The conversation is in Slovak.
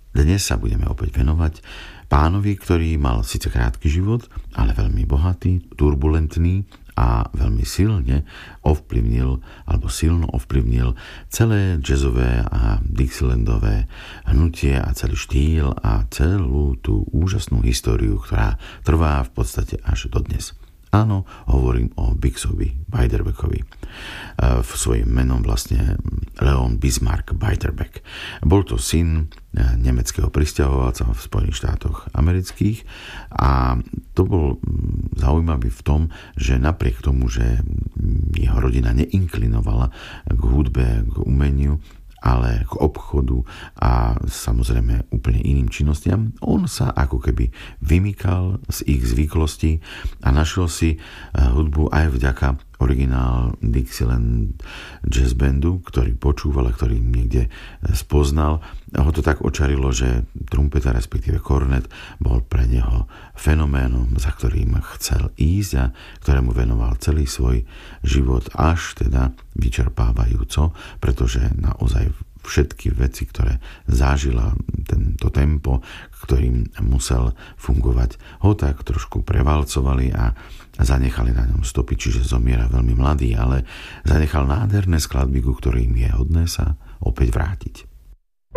Dnes sa budeme opäť venovať pánovi, ktorý mal síce krátky život, ale veľmi bohatý, turbulentný a veľmi silno ovplyvnil celé jazzové a dixielandové hnutie a celý štýl a celú tú úžasnú históriu, ktorá trvá v podstate až dodnes. Áno, hovorím o Bixovi Beiderbeckovi. V svojím menom vlastne Leon Bismarck Beiderbecke. Bol to syn nemeckého prisťahovalca v Spojených štátoch amerických a to bol zaujímavý v tom, že napriek tomu, že jeho rodina neinklinovala k hudbe, k umeniu, ale k obchodu a samozrejme úplne iným činnostiam, on sa ako keby vymykal z ich zvyklostí a našiel si hudbu aj vďaka originál Dixieland Jazz Bandu, ktorý počúval a ktorý niekde spoznal. Ho to tak očarilo, že trumpeta, respektíve kornet, bol pre neho fenoménom, za ktorým chcel ísť a ktorému venoval celý svoj život až teda vyčerpávajúco, pretože naozaj všetky veci, ktoré zažila tento tempo, ktorým musel fungovať, ho tak trošku prevalcovali a zanechali na ňom stopy, čiže zomiera veľmi mladý, ale zanechal nádherné skladby, ku ktorým je hodné sa opäť vrátiť.